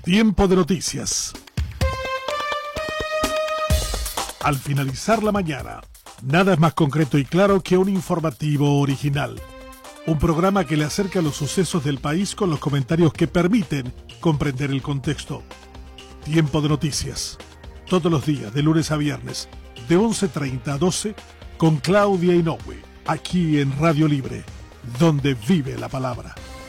Tiempo de noticias. Al finalizar la mañana, nada es más concreto y claro que un informativo original. Un programa que le acerca los sucesos del país con los comentarios que permiten comprender el contexto. Tiempo de noticias. Todos los días, de lunes a viernes, de 11:30 a 12, con Claudia Inoue, aquí en Radio Libre, donde vive la palabra.